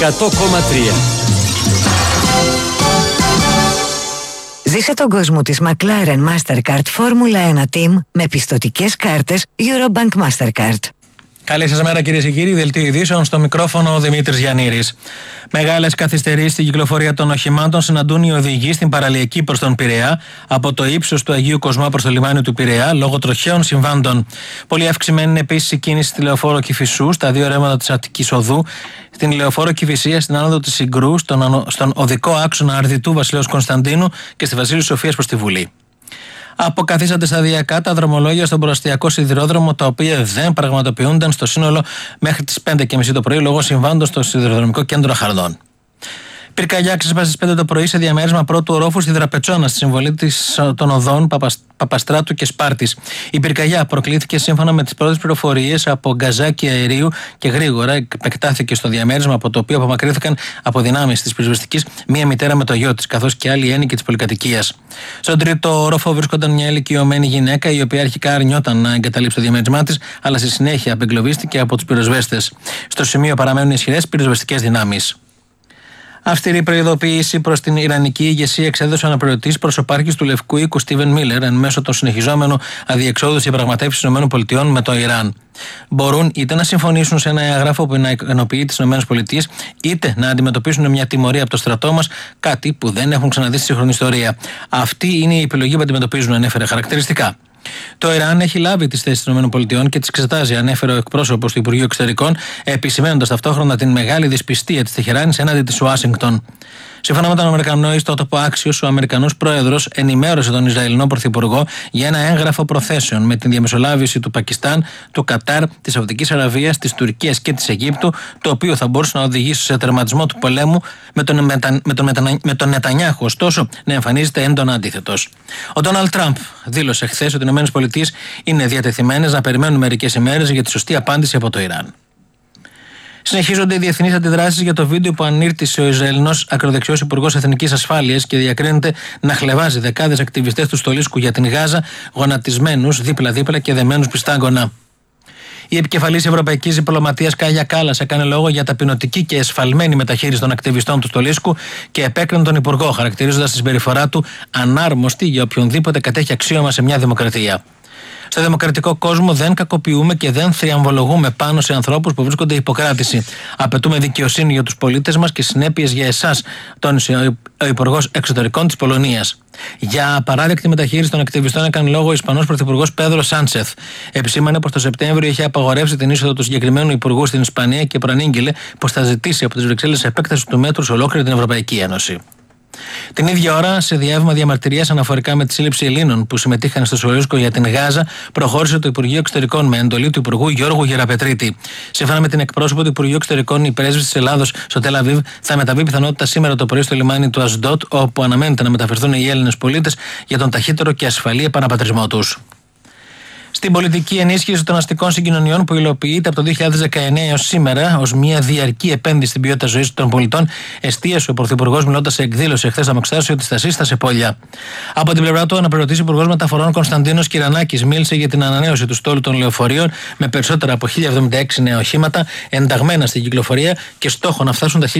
100,3. Ζήσε τον κόσμο της McLaren Mastercard Formula 1 Team με πιστωτικές κάρτες Eurobank Mastercard. Καλή σας μέρα, κυρίες και κύριοι. Δελτίο ειδήσεων, στο μικρόφωνο ο Δημήτρης Γιαννήρης. Μεγάλες καθυστερήσεις στην κυκλοφορία των οχημάτων συναντούν οι οδηγοί στην παραλιακή προς τον Πειραιά από το ύψος του Αγίου Κοσμά προς το λιμάνι του Πειραιά λόγω τροχαίων συμβάντων. Πολύ αυξημένη είναι επίσης η κίνηση στη λεωφόρο Κηφισού, στα δύο ρέματα της Αττικής Οδού, στην λεωφόρο Κηφισίας, στην άνοδο της Συγκρού, στον οδικό άξονα Αρδιτού Βασιλέως Κωνσταντίνου και στη Βασίλειου Σοφίας προς τη Βουλή. Αποκαθίσανται σταδιακά τα δρομολόγια στον προαστιακό σιδηρόδρομο, τα οποία δεν πραγματοποιούνταν στο σύνολο μέχρι τις 5:30 το πρωί λόγω συμβάντων στο σιδηροδρομικό κέντρο Αχαρδών. Πυρκαγιά ξέσπασε στις 5 το πρωί σε διαμέρισμα πρώτου ορόφου στη Δραπετσόνα, στη συμβολή των οδών Παπαστράτου και Σπάρτης. Η πυρκαγιά προκλήθηκε σύμφωνα με τις πρώτες πληροφορίες από γκαζάκι αερίου και γρήγορα επεκτάθηκε στο διαμέρισμα, από το οποίο απομακρύνθηκαν από δυνάμεις της πυροσβεστικής μία μητέρα με το γιο της, καθώς και άλλοι ένοικοι της πολυκατοικίας. Στον τρίτο όροφο βρίσκονταν μια ηλικιωμένη γυναίκα, η οποία αρχικά αρνιόταν να εγκαταλείψει το διαμέρισμά της, αλλά στη συνέχεια απεγκλωβίστηκε από τους πυροσβέστες. Στο σημείο παραμένουν ισχυρές πυροσβεστικές δυνάμεις. Αυστηρή προειδοποίηση προς την Ιρανική ηγεσία εξέδωσε ο αναπληρωτής προσωπάρχης του Λευκού Οίκου Στίβεν Μίλερ εν μέσω των συνεχιζόμενων αδιεξόδου διαπραγματεύσεις των ΗΠΑ με το Ιράν. Μπορούν είτε να συμφωνήσουν σε ένα έγγραφο που να ενοποιεί τις ΗΠΑ, είτε να αντιμετωπίσουν μια τιμωρία από το στρατό μας, κάτι που δεν έχουν ξαναδεί στη σύγχρονη ιστορία. Αυτή είναι η επιλογή που αντιμετωπίζουν, ανέφερε χαρακτηριστικά. Το Ιράν έχει λάβει τις θέσεις των ΗΠΑ και τις εξετάζει, ανέφερε ο εκπρόσωπος του Υπουργείου Εξωτερικών, επισημαίνοντας ταυτόχρονα την μεγάλη δυσπιστία της Τεχεράνης έναντι της Ουάσιγκτον. Σύμφωνα με τον Αμερικανό ιστότοπο Axios, ο Αμερικανός πρόεδρος ενημέρωσε τον Ισραηλινό Πρωθυπουργό για ένα έγγραφο προθέσεων με την διαμεσολάβηση του Πακιστάν, του Κατάρ, της Σαουδικής Αραβίας, της Τουρκίας και της Αιγύπτου, το οποίο θα μπορούσε να οδηγήσει σε τερματισμό του πολέμου, με τον Νετανιάχου, ωστόσο, να εμφανίζεται έντονα αντίθετος. Ο Ντόναλντ Τραμπ δήλωσε χθες ότι οι ΗΠΑ είναι διατεθειμένες να περιμένουν μερικές ημέρες για τη σωστή απάντηση από το Ιράν. Συνεχίζονται οι διεθνείς αντιδράσεις για το βίντεο που ανήρτησε ο Ισραηλινός ακροδεξιός Υπουργός Εθνικής Ασφάλειας και διακρίνεται να χλευάζει δεκάδες ακτιβιστές του Στολίσκου για την Γάζα, γονατισμένους δίπλα-δίπλα και δεμένους πιστάγκωνα. Η επικεφαλής Ευρωπαϊκής Διπλωματίας Κάγια Κάλλας έκανε λόγο για ταπεινωτική και εσφαλμένη μεταχείριση των ακτιβιστών του Στολίσκου και επέκρινε τον Υπουργό, χαρακτηρίζοντας τη συμπεριφορά του ανάρμοστη για οποιονδήποτε κατέχει αξίωμα σε μια δημοκρατία. Στο δημοκρατικό κόσμο δεν κακοποιούμε και δεν θριαμβολογούμε πάνω σε ανθρώπους που βρίσκονται υποκράτηση. Απαιτούμε δικαιοσύνη για τους πολίτες μας και συνέπειες για εσάς, τόνισε ο Υπουργός Εξωτερικών της Πολωνίας. Για απαράδεκτη μεταχείριση των ακτιβιστών έκανε λόγο ο Ισπανός Πρωθυπουργός Πέδρο Σάντσεθ. Επισήμανε πως το Σεπτέμβριο είχε απαγορεύσει την είσοδο του συγκεκριμένου Υπουργού στην Ισπανία και προανήγγειλε πως θα ζητήσει από τις Βρυξέλλες επέκταση του μέτρου σε ολόκληρη την Ευρωπαϊκή Ένωση. Την ίδια ώρα, σε διάβημα διαμαρτυρίας αναφορικά με τη σύλληψη Ελλήνων που συμμετείχαν στο Στολίσκο για την Γάζα, προχώρησε το Υπουργείο Εξωτερικών με εντολή του Υπουργού Γιώργου Γεραπετρίτη. Σύμφωνα με την εκπρόσωπο του Υπουργείου Εξωτερικών, η πρέσβης της Ελλάδος στο Τελ Αβίβ θα μεταβεί πιθανότητα σήμερα το πρωί στο λιμάνι του Ασντότ, όπου αναμένεται να μεταφερθούν οι Έλληνες πολίτες για τον ταχύτερο και ασφαλή επαναπατρισμό τους. Στην πολιτική ενίσχυση των αστικών συγκοινωνιών που υλοποιείται από το 2019 έως σήμερα ως μια διαρκή επένδυση στην ποιότητα ζωής των πολιτών, εστίασε ο Πρωθυπουργός μιλώντας σε εκδήλωση εχθές στα Μοξτάσιο της Στασής στα Σεπόλια. Από την πλευρά του, ο αναπληρωτής Υπουργός Μεταφορών Κωνσταντίνος Κυρανάκης μίλησε για την ανανέωση του στόλου των λεωφορείων με περισσότερα από 1076 νέα οχήματα ενταγμένα στην κυκλοφορία και στόχο να φτάσουν τα